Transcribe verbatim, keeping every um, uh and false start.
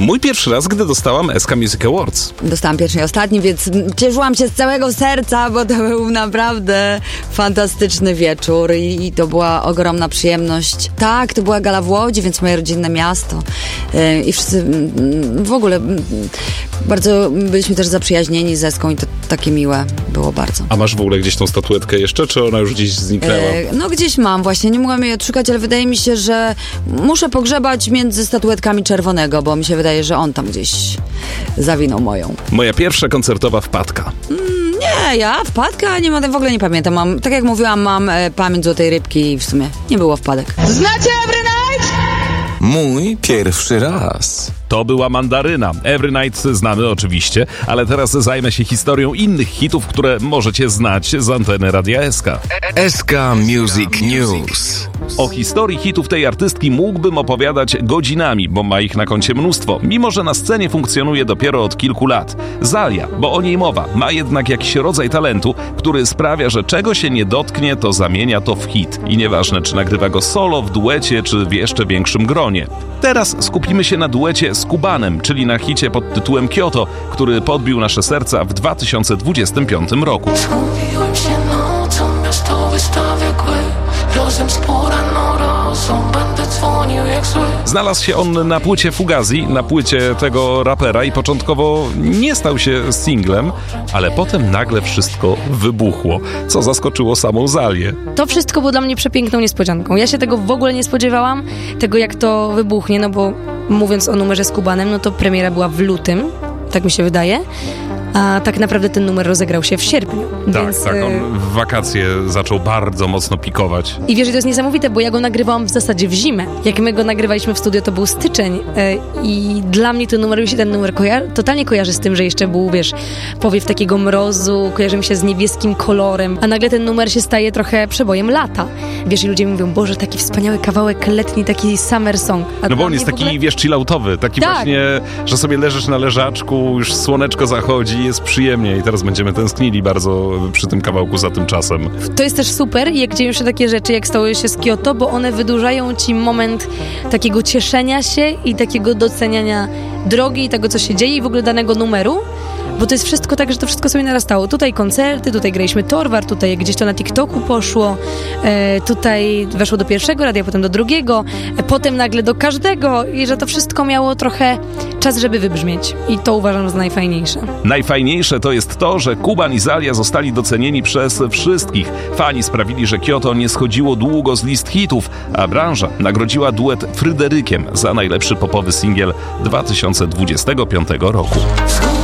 Mój pierwszy raz, gdy dostałam S K Music Awards. Dostałam pierwszy i ostatni, więc cieszyłam się z całego serca, bo to był naprawdę fantastyczny wieczór i, i to była ogromna przyjemność. Tak, to była gala w Łodzi, więc moje rodzinne miasto yy, i wszyscy yy, w ogóle yy, bardzo byliśmy też zaprzyjaźnieni z Eską i to takie miłe było bardzo. A masz w ogóle gdzieś tą statuetkę jeszcze, czy ona już gdzieś zniknęła? Yy, no gdzieś mam właśnie, nie mogłam jej odszukać, ale wydaje mi się, że muszę pogrzebać między statuetkami Czerwonego, bo mi się wydaje, że on tam gdzieś zawinął moją. Moja pierwsza koncertowa wpadka. Mm, nie, ja wpadka nie mam, w ogóle nie pamiętam. Mam, tak jak mówiłam, mam e, pamięć złotej rybki i w sumie nie było wpadek. Znacie Every Night? Mój pierwszy raz. To była Mandaryna. Every Night znamy oczywiście, ale teraz zajmę się historią innych hitów, które możecie znać z anteny Radia S K. S K Music News. O historii hitów tej artystki mógłbym opowiadać godzinami, bo ma ich na koncie mnóstwo, mimo że na scenie funkcjonuje dopiero od kilku lat. Zalia, bo o niej mowa, ma jednak jakiś rodzaj talentu, który sprawia, że czego się nie dotknie, to zamienia to w hit. I nieważne, czy nagrywa go solo, w duecie, czy w jeszcze większym gronie. Teraz skupimy się na duecie z Kubanem, czyli na hicie pod tytułem Kyoto, który podbił nasze serca w dwa tysiące dwudziestym piątym roku. Zgubiłem się nocą, miasto wystawia kły. Losem spora norosą, będę dzwonił jak zły. Znalazł się on na płycie Fugazi, na płycie tego rapera i początkowo nie stał się singlem, ale potem nagle wszystko wybuchło, co zaskoczyło samą Zalię. To wszystko było dla mnie przepiękną niespodzianką. Ja się tego w ogóle nie spodziewałam, tego jak to wybuchnie, no bo mówiąc o numerze z Kubanem, no to premiera była w lutym, tak mi się wydaje. A tak naprawdę ten numer rozegrał się w sierpniu. Tak, więc, tak, on w wakacje zaczął bardzo mocno pikować. I wiesz, to jest niesamowite, bo ja go nagrywałam w zasadzie w zimę. Jak my go nagrywaliśmy w studio, to był styczeń i dla mnie ten numer, już się ten numer koja- totalnie kojarzy z tym, że jeszcze był, wiesz, powiew takiego mrozu, kojarzy mi się z niebieskim kolorem, a nagle ten numer się staje trochę przebojem lata. Wiesz, i ludzie mi mówią, Boże, taki wspaniały kawałek letni, taki summer song. A no bo on jest taki, ogóle... wiesz, chilloutowy, taki tak. właśnie, że sobie leżysz na leżaczku, już słoneczko zachodzi, jest przyjemnie i teraz będziemy tęsknili bardzo przy tym kawałku za tym czasem. To jest też super, jak dzieją się takie rzeczy, jak stały się z Kyoto, bo one wydłużają ci moment takiego cieszenia się i takiego doceniania drogi i tego, co się dzieje i w ogóle danego numeru, bo to jest wszystko tak, że to wszystko sobie narastało. Tutaj koncerty, tutaj graliśmy Torwar, tutaj gdzieś to na TikToku poszło, e, tutaj weszło do pierwszego radia, potem do drugiego, e, potem nagle do każdego i że to wszystko miało trochę czas, żeby wybrzmieć. I to uważam za najfajniejsze. Najfajniejsze to jest to, że Kuban i Zalia zostali docenieni przez wszystkich. Fani sprawili, że Kyoto nie schodziło długo z list hitów, a branża nagrodziła duet Fryderykiem za najlepszy popowy singiel dwa tysiące dwudziestego piątego roku.